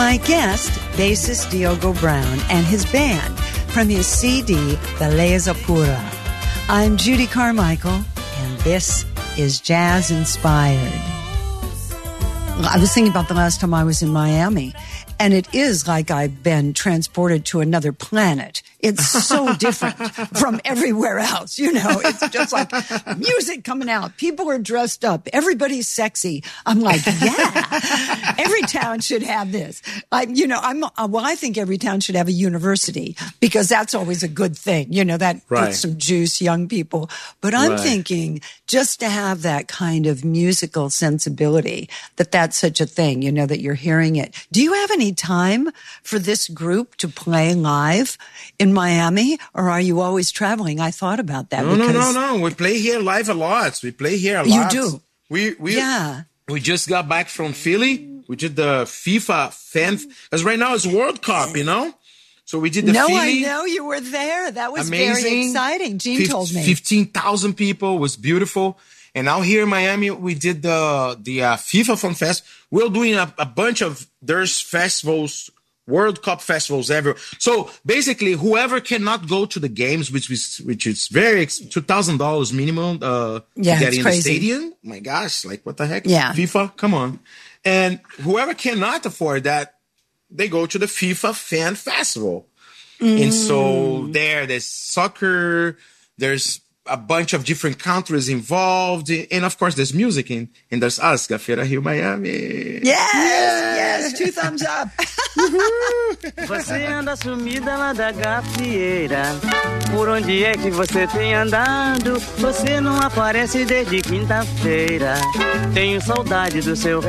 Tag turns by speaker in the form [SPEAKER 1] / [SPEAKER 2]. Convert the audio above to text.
[SPEAKER 1] My guest, bassist Diogo Brown, and his band from his CD, Beleza Pura. I'm Judy Carmichael, and this is Jazz Inspired. I was thinking about the last time I was in Miami, and it is like I've been transported to another planet. It's so different from everywhere else. You know, it's just like music coming out. People are dressed up. Everybody's sexy. I'm like, yeah, every town should have this. I think every town should have a university because that's always a good thing. You know, that puts some juice, young people. But I'm thinking just to have that kind of musical sensibility, that's such a thing, you know, that you're hearing it. Do you have any time for this group to play live in Miami, or are you always traveling? I thought about that.
[SPEAKER 2] No. We play here live a lot. We play here a lot.
[SPEAKER 1] You do?
[SPEAKER 2] We just got back from Philly. We did the FIFA fan, because right now it's World Cup, you know? So we did the Philly.
[SPEAKER 1] I know you were there. That was
[SPEAKER 2] amazing.
[SPEAKER 1] Very exciting. Gene told me.
[SPEAKER 2] 15,000 people. Was beautiful. And now here in Miami, we did the FIFA Fun Fest. We're doing a bunch of, there's festivals, World Cup festivals everywhere. So basically, whoever cannot go to the games, which is very $2,000 minimum to get in the stadium. My gosh, like what the heck?
[SPEAKER 1] Yeah.
[SPEAKER 2] FIFA, come on. And whoever cannot afford that, they go to the FIFA Fan Festival. And so there's soccer, there's a bunch of different countries involved, and of course there's music, and there's us, Gafieira Rio Miami.
[SPEAKER 1] Yes, 2 thumbs up.
[SPEAKER 3] Você anda sumida lá da gafieira. Por onde é que você tem andado? Você não aparece desde quinta-feira. Tenho saudade do seu